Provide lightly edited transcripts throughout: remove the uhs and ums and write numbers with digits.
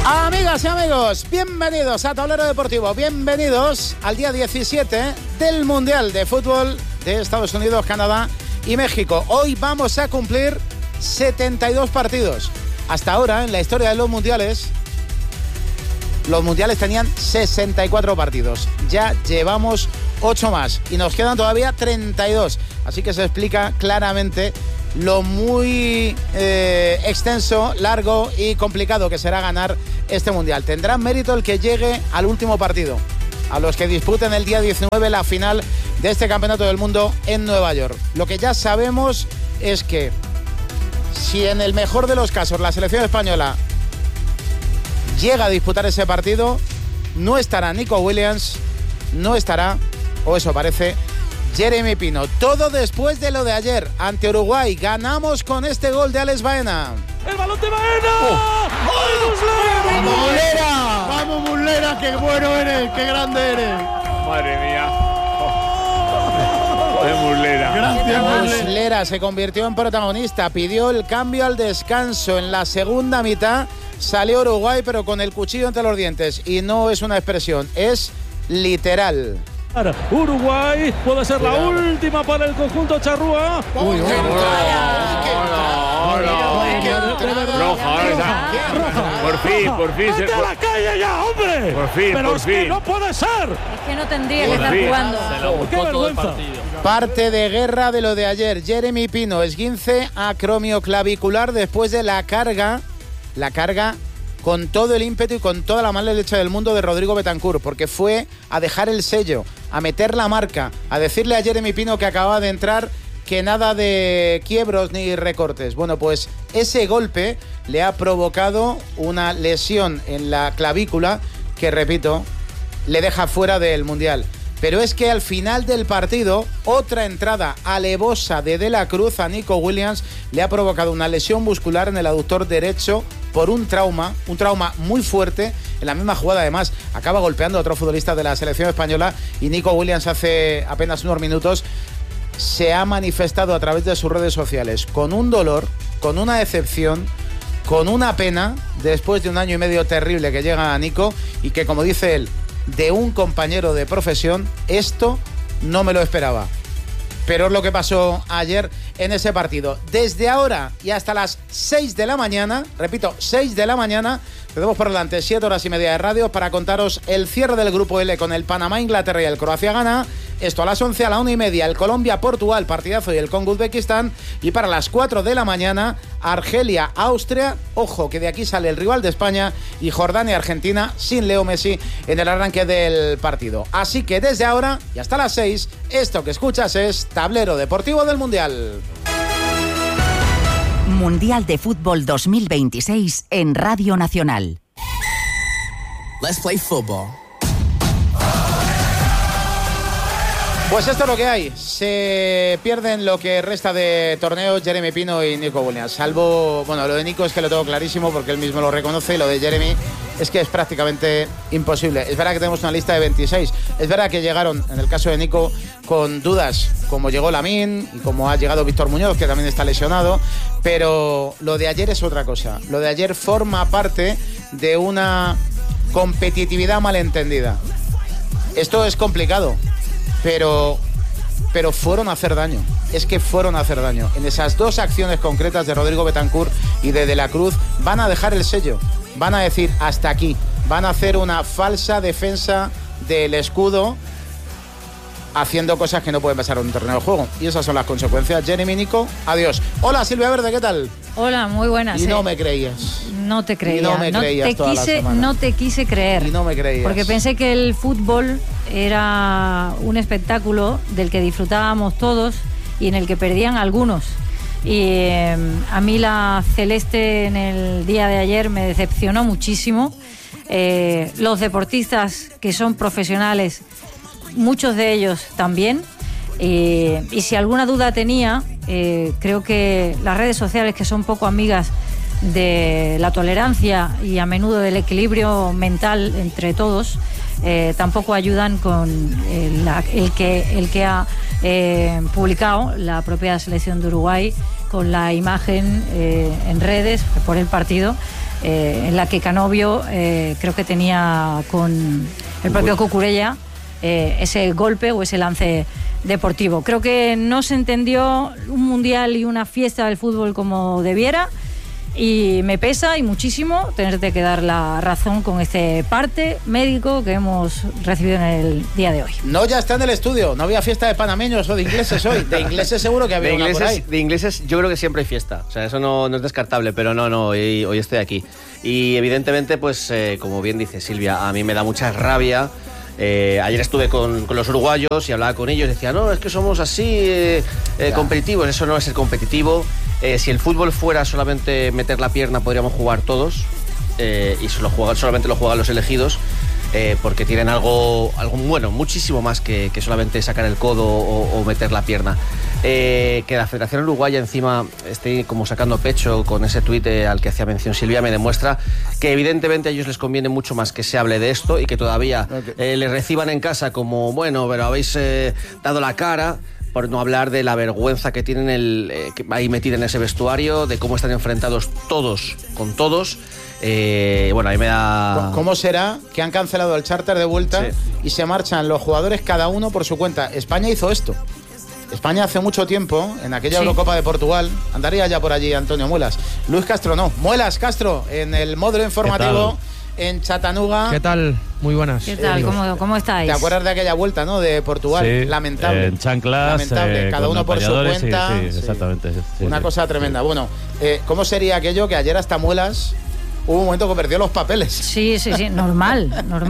Amigas y amigos, bienvenidos a Tablero Deportivo, bienvenidos al día 17 del Mundial de Fútbol de Estados Unidos, Canadá y México. Hoy vamos a cumplir 72 partidos. Hasta ahora, en la historia de los mundiales tenían 64 partidos. Ya llevamos 8 más y nos quedan todavía 32. Así que se explica claramente lo muy extenso, largo y complicado que será ganar este Mundial. Tendrá mérito el que llegue al último partido, a los que disputen el día 19 la final de este Campeonato del Mundo en Nueva York. Lo que ya sabemos es que si en el mejor de los casos la selección española llega a disputar ese partido, no estará Nico Williams, no estará, o eso parece, Jeremy Pino. Todo después de lo de ayer ante Uruguay. Ganamos con este gol de Alex Baena. ¡El balón de Baena! ¡Ay, ¡Vamos, Muslera! ¡Vamos, Muslera! ¡Qué bueno eres! ¡Qué grande eres! ¡Madre mía! ¡Joder, Muslera! Gracias, Muslera se convirtió en protagonista. Pidió el cambio al descanso. En la segunda mitad salió Uruguay, pero con el cuchillo entre los dientes. Y no es una expresión, es literal. Uruguay puede ser la última para el conjunto charrúa. Uy, Roja. Por fin. ¡Vete a la calle ya, hombre! Por fin. Pero es que no puede ser. Es que no tendría que estar jugando. Se lo buscó todo el partido. Parte de guerra de lo de ayer. Jeremy Pino, esguince acromioclavicular después de la carga con todo el ímpetu y con toda la mala leche del mundo de Rodrigo Betancur, porque fue a dejar el sello, a meter la marca, a decirle a Jeremy Pino que acababa de entrar que nada de quiebros ni recortes. Bueno, pues ese golpe le ha provocado una lesión en la clavícula que, repito, le deja fuera del Mundial. Pero es que al final del partido, otra entrada alevosa de la Cruz a Nico Williams le ha provocado una lesión muscular en el aductor derecho por un trauma muy fuerte. En la misma jugada, además, acaba golpeando a otro futbolista de la selección española y Nico Williams hace apenas unos minutos se ha manifestado a través de sus redes sociales con un dolor, con una decepción, con una pena después de un año y medio terrible que llega a Nico y que, como dice él, de un compañero de profesión, esto no me lo esperaba. Pero es lo que pasó ayer en ese partido. Desde ahora y hasta las 6 de la mañana, repito, 6 de la mañana, tenemos por delante 7 horas y media de radio para contaros el cierre del Grupo L con el Panamá, Inglaterra y el Croacia-Ghana. Esto a las 11, a la 1:30, el Colombia-Portugal, partidazo, y el Congo-Uzbekistán. Y para las 4 de la mañana, Argelia-Austria. Ojo, que de aquí sale el rival de España. Y Jordania-Argentina, sin Leo Messi en el arranque del partido. Así que desde ahora y hasta las 6, esto que escuchas es Tablero Deportivo del Mundial. Mundial de Fútbol 2026 en Radio Nacional. Let's play football. Pues esto es lo que hay. Se pierden lo que resta de torneo Jeremy Pino y Nico Williams. Salvo, bueno, lo de Nico es que lo tengo clarísimo porque él mismo lo reconoce, y lo de Jeremy es que es prácticamente imposible. Es verdad que tenemos una lista de 26. Es verdad que llegaron, en el caso de Nico, con dudas, como llegó Lamine y como ha llegado Víctor Muñoz, que también está lesionado. Pero lo de ayer es otra cosa. Lo de ayer forma parte de una competitividad malentendida. Esto es complicado. Pero fueron a hacer daño. Es que fueron a hacer daño. En esas dos acciones concretas de Rodrigo Betancur y de la Cruz van a dejar el sello. Van a decir hasta aquí. Van a hacer una falsa defensa del escudo, haciendo cosas que no pueden pasar en un terreno de juego. Y esas son las consecuencias. Jeremy, Nico, adiós. Hola, Silvia Verde, ¿qué tal? Hola, muy buenas. Y no me creías. No te creía. Y no me creías toda la semana. No te quise creer. Y no me creías. Porque pensé que el fútbol era un espectáculo del que disfrutábamos todos y en el que perdían algunos. Y a mí la celeste en el día de ayer me decepcionó muchísimo. Los deportistas que son profesionales, muchos de ellos también. Y si alguna duda tenía, creo que las redes sociales, que son poco amigas de la tolerancia y a menudo del equilibrio mental entre todos, tampoco ayudan con el que ha publicado la propia selección de Uruguay con la imagen en redes por el partido en la que Canovio creo que tenía con el propio Cucurella ese golpe o ese lance deportivo. Creo que no se entendió un mundial y una fiesta del fútbol como debiera, y me pesa y muchísimo tenerte que dar la razón con este parte médico que hemos recibido en el día de hoy. No, ya está en el estudio. No había fiesta de panameños o de ingleses hoy. De ingleses seguro que había una por ahí. De ingleses yo creo que siempre hay fiesta. O sea, eso no es descartable, pero no, hoy estoy aquí. Y evidentemente, pues como bien dice Silvia, a mí me da mucha rabia. Ayer estuve con los uruguayos y hablaba con ellos, decía, no, es que somos así competitivos. Eso no es ser competitivo. Si el fútbol fuera solamente meter la pierna, podríamos jugar todos, y solamente lo juegan los elegidos, porque tienen algo bueno, muchísimo más que solamente sacar el codo o meter la pierna. Que la Federación Uruguaya encima esté como sacando pecho con ese tuit al que hacía mención Silvia, me demuestra que evidentemente a ellos les conviene mucho más que se hable de esto y que todavía les reciban en casa como, bueno, pero habéis dado la cara, por no hablar de la vergüenza que tienen que ahí metida en ese vestuario, de cómo están enfrentados todos con todos. Bueno, ahí me da... ¿Cómo será que han cancelado el charter de vuelta y se marchan los jugadores cada uno por su cuenta? España hizo esto. España hace mucho tiempo, en aquella Eurocopa de Portugal, andaría ya por allí Antonio Muelas. Luis Castro no. Muelas Castro, en el módulo informativo en Chattanooga. ¿Qué tal? Muy buenas. ¿Qué tal? ¿Cómo estáis? ¿Te acuerdas de aquella vuelta, no? De Portugal. Sí, lamentable. En chanclas. Lamentable. Cada uno por su cuenta. Sí, exactamente. Sí, una cosa tremenda. Bueno, ¿cómo sería aquello que ayer hasta Muelas hubo un momento que perdió los papeles? Sí. Normal.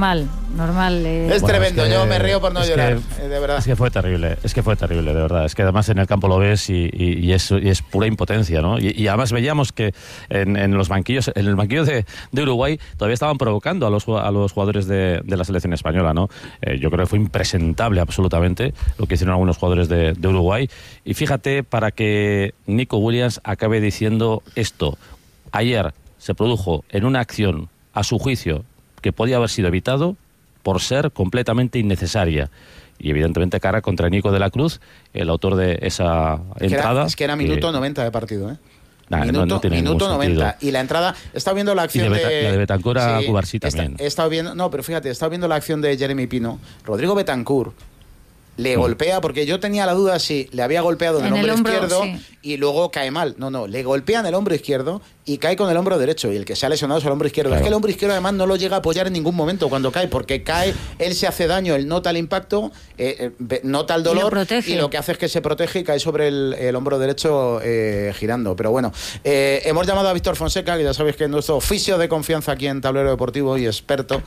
Es tremendo, es que, yo me río por no llorar, de verdad. Es que fue terrible, de verdad. Es que además en el campo lo ves y es pura impotencia, ¿no? Y además veíamos que en los banquillos, en el banquillo de Uruguay, todavía estaban provocando a los jugadores de la selección española, ¿no? Yo creo que fue impresentable absolutamente lo que hicieron algunos jugadores de Uruguay. Y fíjate, para que Nico Williams acabe diciendo esto. Ayer se produjo en una acción, a su juicio, que podía haber sido evitado por ser completamente innecesaria. Y evidentemente cara contra Nico de la Cruz, el autor de esa entrada. Es que era minuto 90 de partido, ¿eh? No tiene minuto 90. Sentido. Y la entrada, he estado viendo la acción la de Betancur a Cubarsí también. He estado viendo la acción de Jeremy Pino. Rodrigo Betancur le golpea, porque yo tenía la duda si le había golpeado en el hombro izquierdo y luego cae mal. No, le golpea en el hombro izquierdo y cae con el hombro derecho, y el que se ha lesionado es el hombro izquierdo. Claro. Es que el hombro izquierdo además no lo llega a apoyar en ningún momento cuando cae, porque cae, él se hace daño, él nota el impacto, nota el dolor y lo que hace es que se protege y cae sobre el hombro derecho girando. Pero bueno, hemos llamado a Víctor Fonseca, que ya sabéis que es nuestro oficio de confianza aquí en Tablero Deportivo y experto,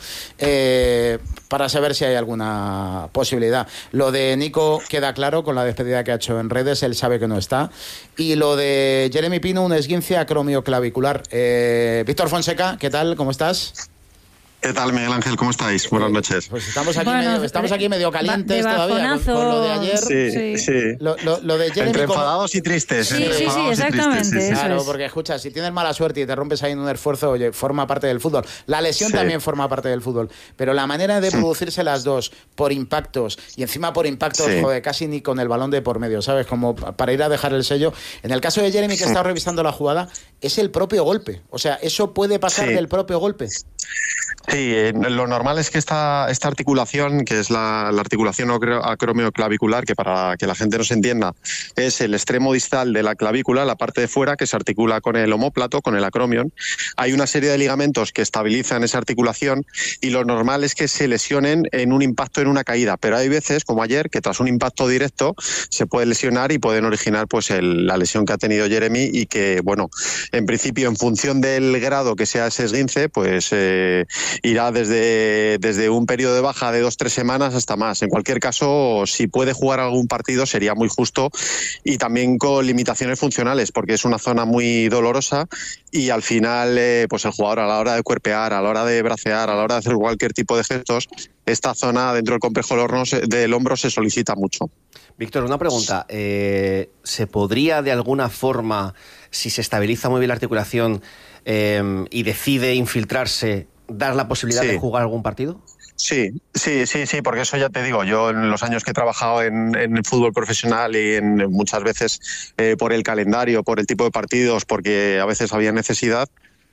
para saber si hay alguna posibilidad. Lo de Nico queda claro con la despedida que ha hecho en redes, él sabe que no está. Y lo de Jeremy Pino, un esguince acromioclavicular. Víctor Fonseca, ¿qué tal? ¿Cómo estás? ¿Qué tal, Miguel Ángel? ¿Cómo estáis? Buenas noches. Pues estamos aquí medio calientes todavía con lo de ayer. Sí. Lo de Jeremy, entre enfadados y tristes. Sí, exactamente. Claro, porque escucha, si tienes mala suerte y te rompes ahí en un esfuerzo, oye, forma parte del fútbol. La lesión también forma parte del fútbol. Pero la manera de producirse las dos, por impactos, y encima por impactos, joder, casi ni con el balón de por medio, ¿sabes? Como para ir a dejar el sello. En el caso de Jeremy, que he estado revisando la jugada, es el propio golpe. O sea, eso puede pasar del propio golpe. Sí, lo normal es que esta articulación, que es la articulación acromioclavicular, que para que la gente nos entienda, es el extremo distal de la clavícula, la parte de fuera, que se articula con el omóplato, con el acromion. Hay una serie de ligamentos que estabilizan esa articulación y lo normal es que se lesionen en un impacto, en una caída. Pero hay veces, como ayer, que tras un impacto directo se puede lesionar y pueden originar pues la lesión que ha tenido Jeremy, y que, bueno, en principio, en función del grado que sea ese esguince, pues irá desde un periodo de baja de 2-3 semanas hasta más. En cualquier caso, si puede jugar algún partido sería muy justo, y también con limitaciones funcionales, porque es una zona muy dolorosa y al final pues el jugador, a la hora de cuerpear, a la hora de bracear, a la hora de hacer cualquier tipo de gestos, esta zona dentro del complejo del hombro se solicita mucho. Víctor, una pregunta. ¿Se podría de alguna forma, si se estabiliza muy bien la articulación y decide infiltrarse, dar la posibilidad de jugar algún partido? Sí, porque eso ya te digo, yo en los años que he trabajado en el fútbol profesional y muchas veces por el calendario, por el tipo de partidos, porque a veces había necesidad,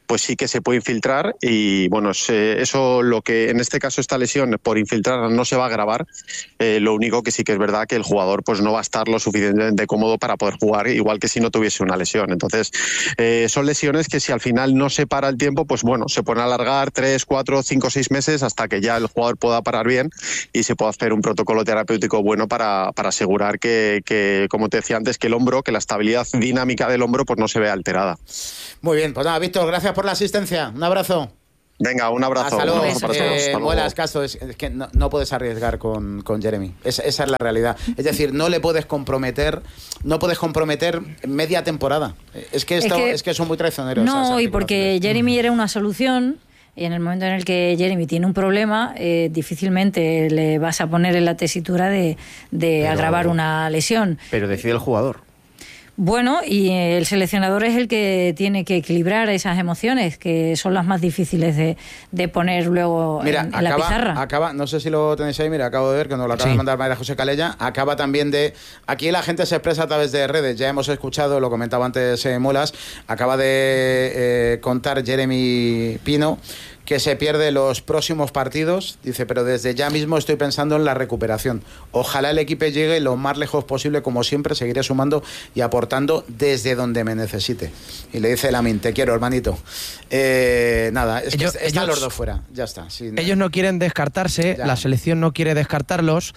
pues sí que se puede infiltrar y bueno, eso lo que en este caso esta lesión por infiltrar no se va a agravar, lo único que sí que es verdad que el jugador pues no va a estar lo suficientemente cómodo para poder jugar, igual que si no tuviese una lesión. Entonces son lesiones que si al final no se para el tiempo, pues bueno, se pueden alargar 3, 4, 5, 6 meses hasta que ya el jugador pueda parar bien y se pueda hacer un protocolo terapéutico bueno para asegurar que, como te decía antes, que el hombro, que la estabilidad dinámica del hombro pues no se vea alterada. Muy bien, pues nada, Víctor, gracias por la asistencia. Un abrazo. Venga, un abrazo. Hasta luego. Hasta luego. Muelas, caso, es que no puedes arriesgar con Jeremy. Esa es la realidad. Es decir, no puedes comprometer media temporada. Es que son muy traicioneros. No, y porque Jeremy era una solución. Y en el momento en el que Jeremy tiene un problema, difícilmente le vas a poner en la tesitura de agravar una lesión. Pero decide el jugador. Bueno, y el seleccionador es el que tiene que equilibrar esas emociones, que son las más difíciles de poner luego en la pizarra. No sé si lo tenéis ahí, acabo de ver que nos lo acaba de mandar María José Calella. Acaba también aquí la gente se expresa a través de redes, ya hemos escuchado, lo comentaba antes Molas, acaba de contar Jeremy Pino que se pierde los próximos partidos, dice, pero desde ya mismo estoy pensando en la recuperación. Ojalá el equipo llegue lo más lejos posible, como siempre, seguiré sumando y aportando desde donde me necesite. Y le dice Lamine, te quiero, hermanito. Nada, es que están los dos fuera, ya está. Sí, ellos no quieren descartarse, la selección no quiere descartarlos,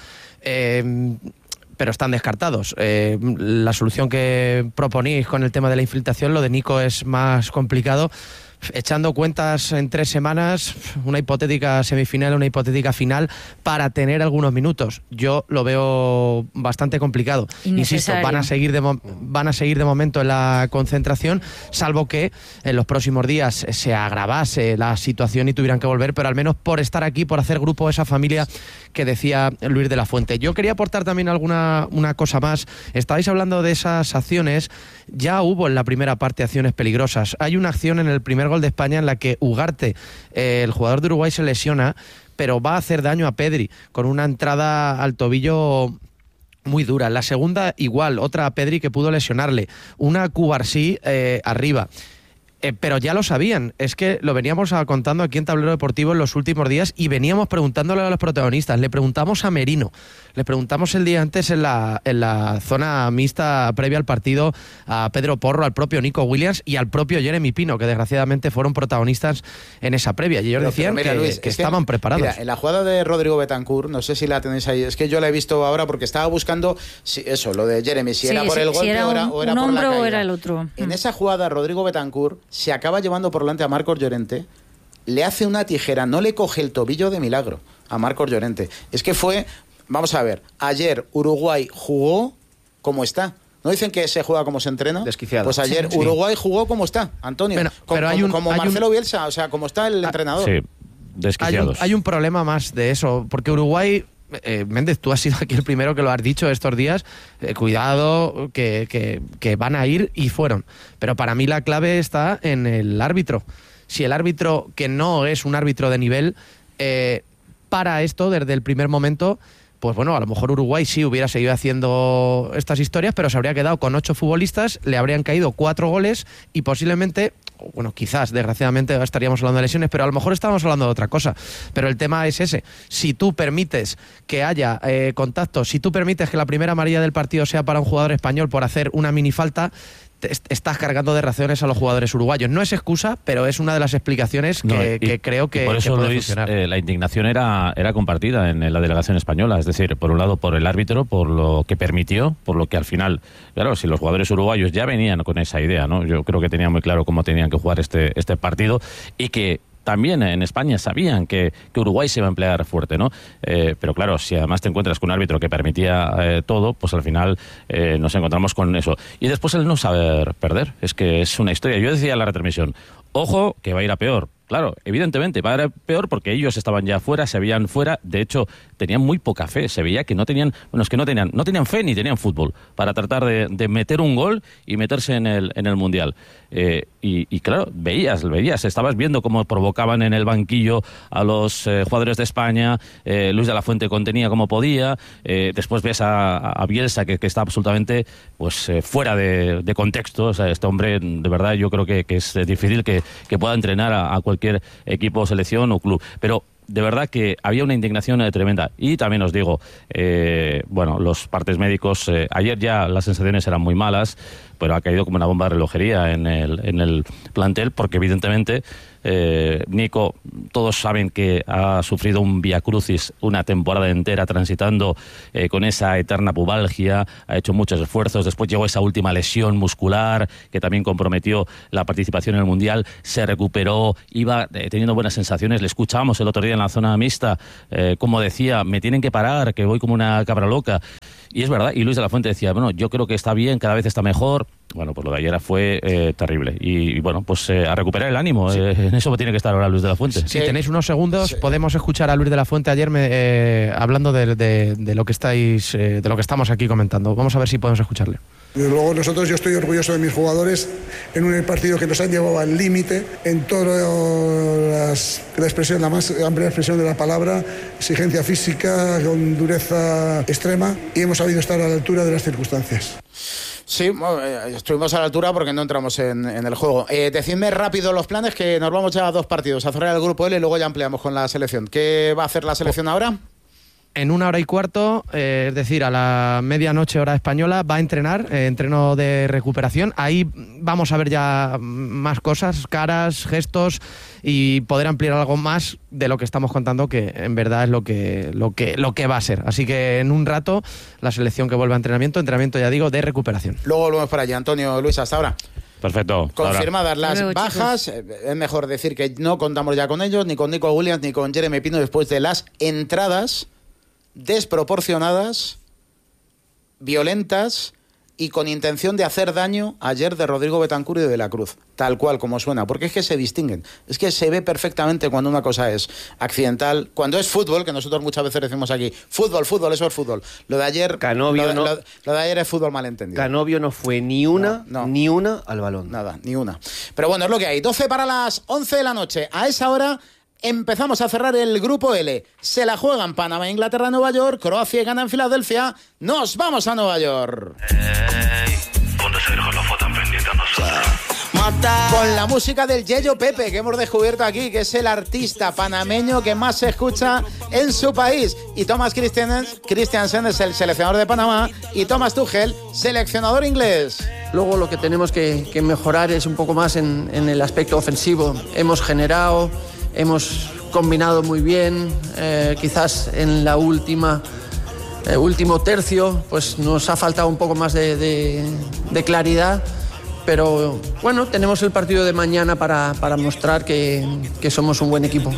pero están descartados. La solución que proponéis con el tema de la infiltración, lo de Nico es más complicado. Echando cuentas en 3 semanas, una hipotética semifinal, una hipotética final para tener algunos minutos. Yo lo veo bastante complicado. Insisto, van a seguir de momento en la concentración, salvo que en los próximos días se agravase la situación y tuvieran que volver, pero al menos por estar aquí, por hacer grupo, esa familia que decía Luis de la Fuente. Yo quería aportar también una cosa más. Estabais hablando de esas acciones. Ya hubo en la primera parte acciones peligrosas. Hay una acción en el primer gol de España en la que Ugarte, el jugador de Uruguay, se lesiona, pero va a hacer daño a Pedri con una entrada al tobillo muy dura. La segunda igual, otra a Pedri que pudo lesionarle. Una a Cubarsí arriba. Pero ya lo sabían, es que lo veníamos contando aquí en Tablero Deportivo en los últimos días y veníamos preguntándole a los protagonistas. Le preguntamos a Merino, le preguntamos el día antes en la zona mixta previa al partido a Pedro Porro, al propio Nico Williams y al propio Jeremy Pino, que desgraciadamente fueron protanistas en esa previa. Y ellos decían Luis, que estaban preparados. Mira, en la jugada de Rodrigo Betancourt, no sé si la tenéis ahí, es que yo la he visto ahora porque estaba buscando lo de Jeremy, si era por el golpe era o era por la caída. O era el otro. En esa jugada, Rodrigo Betancourt se acaba llevando por delante a Marcos Llorente, le hace una tijera, no le coge el tobillo de milagro a Marcos Llorente. Es que vamos a ver, ayer Uruguay jugó como está. ¿No dicen que se juega como se entrena? Desquiciado. Pues ayer Uruguay jugó como está, Antonio. Como Marcelo Bielsa, o sea, como está el entrenador. Sí, desquiciados. Hay un problema más de eso, porque Uruguay... Méndez, tú has sido aquí el primero que lo has dicho estos días, cuidado que van a ir y fueron, pero para mí la clave está en el árbitro. Si el árbitro, que no es un árbitro de nivel, para esto desde el primer momento, pues bueno, a lo mejor Uruguay sí hubiera seguido haciendo estas historias, pero se habría quedado con 8 futbolistas, le habrían caído 4 goles y posiblemente, bueno, quizás, desgraciadamente estaríamos hablando de lesiones, pero a lo mejor estábamos hablando de otra cosa. Pero el tema es ese. Si tú permites que haya contacto, si tú permites que la primera amarilla del partido sea para un jugador español por hacer una minifalta, estás cargando de raciones a los jugadores uruguayos. No es excusa, pero es una de las explicaciones que creo que por eso, que puede Luis, funcionar. La indignación era compartida en la delegación española. Es decir, por un lado por el árbitro, por lo que permitió, por lo que al final, claro, si los jugadores uruguayos ya venían con esa idea, ¿no? Yo creo que tenían muy claro cómo tenían que jugar este partido y que también en España sabían que Uruguay se iba a emplear fuerte, ¿no? Pero claro, si además te encuentras con un árbitro que permitía todo, pues al final nos encontramos con eso. Y después el no saber perder, es que es una historia. Yo decía en la retransmisión, ojo, que va a ir a peor. Claro, evidentemente va a ser peor porque ellos estaban ya fuera, se veían fuera, de hecho tenían muy poca fe, se veía que no tenían fe ni tenían fútbol para tratar de meter un gol y meterse en el Mundial. Y claro, veías, estabas viendo cómo provocaban en el banquillo a los jugadores de España, Luis de la Fuente contenía como podía, después ves a Bielsa que está absolutamente pues fuera de contexto. O sea, este hombre de verdad yo creo que es difícil que pueda entrenar a cualquier equipo, selección o club, pero de verdad que había una indignación tremenda. Y también os digo, los partes médicos, ayer ya las sensaciones eran muy malas, pero ha caído como una bomba de relojería en el plantel, porque evidentemente Nico, todos saben que ha sufrido un viacrucis una temporada entera transitando con esa eterna pubalgia, ha hecho muchos esfuerzos, después llegó esa última lesión muscular que también comprometió la participación en el Mundial, se recuperó, iba teniendo buenas sensaciones, le escuchábamos el otro día en la zona mixta, como decía, me tienen que parar, que voy como una cabra loca. Y es verdad, y Luis de la Fuente decía, bueno, yo creo que está bien, cada vez está mejor. Bueno, pues lo de ayer fue terrible. Y bueno, pues a recuperar el ánimo. Sí. En eso tiene que estar ahora Luis de la Fuente. Si tenéis unos segundos, podemos escuchar a Luis de la Fuente ayer hablando de lo que estáis, de lo que estamos aquí comentando. Vamos a ver si podemos escucharle. Desde luego yo estoy orgulloso de mis jugadores en un partido que nos han llevado al límite en toda la más amplia expresión de la palabra, exigencia física con dureza extrema, y hemos sabido estar a la altura de las circunstancias. Sí, estuvimos a la altura porque no entramos en el juego. Decidme rápido los planes, que nos vamos ya a 2 partidos, a cerrar el grupo L y luego ya ampliamos con la selección. ¿Qué va a hacer la selección ahora? En 1h15, es decir, a la medianoche hora española, va a entrenar, entreno de recuperación. Ahí vamos a ver ya más cosas, caras, gestos, y poder ampliar algo más de lo que estamos contando, que en verdad es lo que va a ser. Así que en un rato la selección que vuelve a entrenamiento ya digo, de recuperación. Luego volvemos para allá. Antonio, Luis, hasta ahora. Perfecto. Confirmadas las bajas, es mejor decir que no contamos ya con ellos, ni con Nico Williams, ni con Jeremy Pino, después de las entradas desproporcionadas, violentas y con intención de hacer daño ayer de Rodrigo Betancur y de la Cruz, tal cual como suena, porque es que se distinguen, es que se ve perfectamente cuando una cosa es accidental, cuando es fútbol, que nosotros muchas veces decimos aquí, fútbol, eso es fútbol. Lo de ayer, lo de ayer es fútbol malentendido. Canovio no fue ni una al balón. Nada, ni una. Pero bueno, es lo que hay. 12 para las 11 de la noche. A esa hora empezamos a cerrar el grupo L. Se la juegan Panamá, Inglaterra, Nueva York. Croacia gana en Filadelfia. Nos vamos a Nueva York. Con la música del Yeyo Pepe, que hemos descubierto aquí, que es el artista panameño que más se escucha en su país. Y Thomas Christiansen es el seleccionador de Panamá, y Thomas Tuchel, seleccionador inglés. Luego lo que tenemos que mejorar es un poco más en el aspecto ofensivo. Hemos generado, hemos combinado muy bien, quizás en la último tercio pues nos ha faltado un poco más de claridad, pero bueno, tenemos el partido de mañana para mostrar que somos un buen equipo.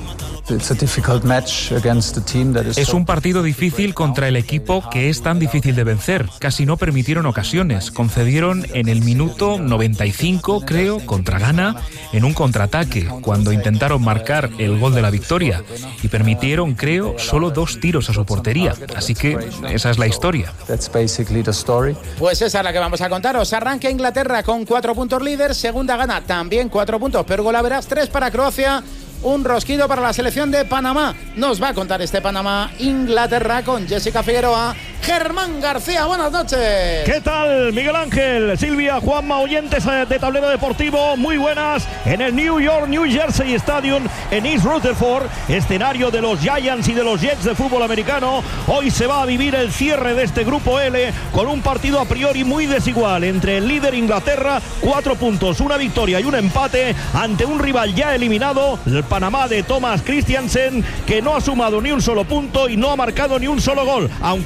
Es un partido difícil contra el equipo que es tan difícil de vencer. Casi no permitieron ocasiones. Concedieron en el minuto 95, creo, contra Ghana, en un contraataque, cuando intentaron marcar el gol de la victoria. Y permitieron, creo, solo 2 tiros a su portería. Así que esa es la historia. Pues esa es la que vamos a contaros. Arranca Inglaterra con 4 puntos líder. Segunda Ghana, también 4 puntos, pero golaveras 3 para Croacia. Un rosquido para la selección de Panamá. Nos va a contar este Panamá-Inglaterra con Jessica Figueroa. Germán García, buenas noches. ¿Qué tal, Miguel Ángel, Silvia, Juanma, oyentes de Tablero Deportivo? Muy buenas. En el New Jersey Stadium en East Rutherford, escenario de los Giants y de los Jets de fútbol americano, hoy se va a vivir el cierre de este grupo L con un partido a priori muy desigual entre el líder Inglaterra, 4 puntos, una victoria y un empate ante un rival ya eliminado, el Panamá de Thomas Christiansen, que no ha sumado ni un solo punto y no ha marcado ni un solo gol, aunque eso sí,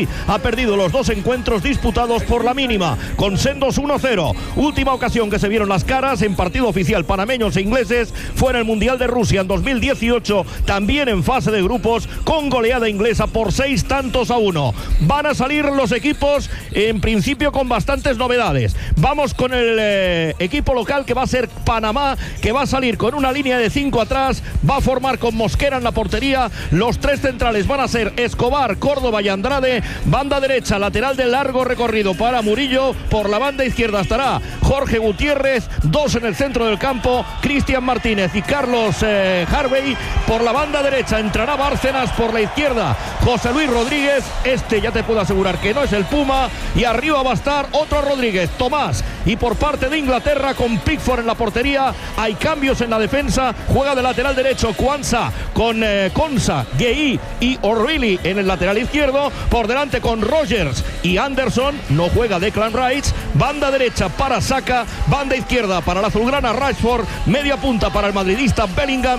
City ha perdido los 2 encuentros disputados por la mínima, con sendos 1-0. Última ocasión que se vieron las caras en partido oficial panameños e ingleses fue en el Mundial de Rusia en 2018, también en fase de grupos, con goleada inglesa por 6-1. Van a salir los equipos en principio con bastantes novedades. Vamos con el equipo local, que va a ser Panamá, que va a salir con una línea de 5 atrás, va a formar con Mosquera en la portería. Los 3 centrales van a ser Escobar, Córdoba y Andrade. Banda derecha, lateral de largo recorrido para Murillo. Por la banda izquierda estará Jorge Gutiérrez, 2 en el centro del campo, Cristian Martínez y Carlos Harvey. Por la banda derecha entrará Bárcenas, por la izquierda José Luis Rodríguez, ya te puedo asegurar que no es el Puma, y arriba va a estar otro Rodríguez, Tomás. Y por parte de Inglaterra, con Pickford en la portería, hay cambios en la defensa. Juega de lateral derecho Kwanzaa con Konsa, Gueí y O'Reilly en el lateral izquierdo. Por delante con Rogers y Anderson, no juega Declan Rice. Banda derecha para Saka, banda izquierda para la azulgrana Rashford, media punta para el madridista Bellingham